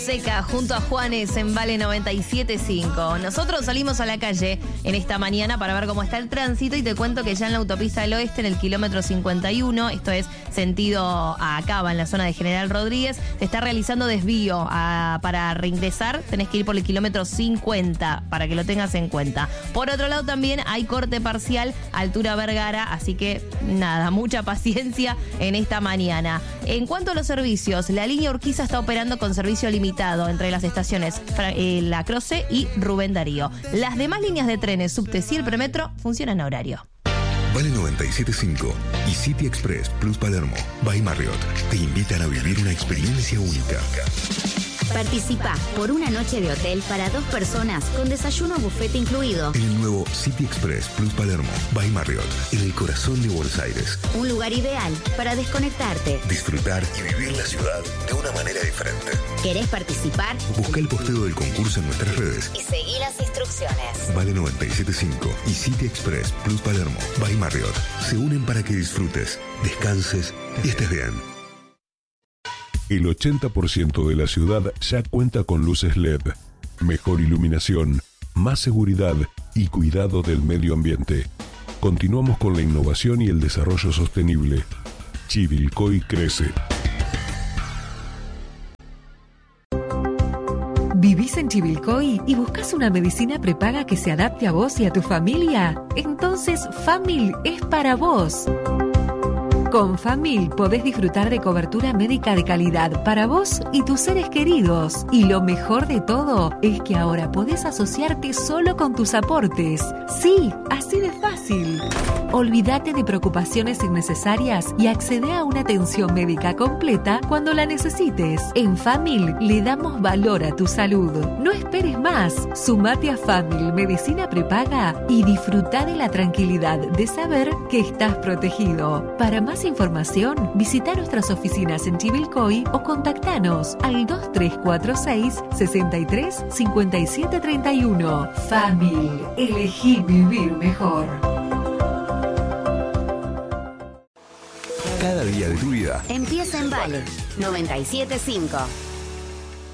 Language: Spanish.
Seca junto a Juanes en Vale 97.5. Nosotros salimos a la calle en esta mañana para ver cómo está el tránsito y te cuento que ya en la autopista del Oeste, en el kilómetro 51, esto es sentido a Cava, en la zona de General Rodríguez, se está realizando desvío para reingresar. Tenés que ir por el kilómetro 50 para que lo tengas en cuenta. Por otro lado también hay corte parcial altura Vergara, así que nada, mucha paciencia en esta mañana. En cuanto a los servicios, la línea Urquiza está operando con servicio limitado entre las estaciones La Croce y Rubén Darío. Las demás líneas de trenes, subtes y el premetro funcionan a horario. Vale 97.5 y City Express Plus Palermo by Marriott te invitan a vivir una experiencia única. Participa por una noche de hotel para 2 personas con desayuno buffet incluido. En el nuevo City Express Plus Palermo by Marriott, en el corazón de Buenos Aires. Un lugar ideal para desconectarte, disfrutar y vivir la ciudad de una manera diferente. ¿Querés participar? Busca el posteo del concurso en nuestras redes y seguí las instrucciones. Vale 97.5 y City Express Plus Palermo by Marriott se unen para que disfrutes, descanses y estés bien. El 80% de la ciudad ya cuenta con luces LED, mejor iluminación, más seguridad y cuidado del medio ambiente. Continuamos con la innovación y el desarrollo sostenible. Chivilcoy crece. ¿Vivís en Chivilcoy y buscas una medicina prepaga que se adapte a vos y a tu familia? Entonces Famil es para vos. Con Famil podés disfrutar de cobertura médica de calidad para vos y tus seres queridos. Y lo mejor de todo es que ahora podés asociarte solo con tus aportes. Sí, así de fácil. Olvídate de preocupaciones innecesarias y accede a una atención médica completa cuando la necesites. En Famil le damos valor a tu salud. No esperes más. Sumate a Famil Medicina Prepaga y disfruta de la tranquilidad de saber que estás protegido. Para más información, visita nuestras oficinas en Chivilcoy o contactanos al 2346 63 57 31. Famil, elegí vivir mejor. Cada día de tu vida empieza en Vale 97.5.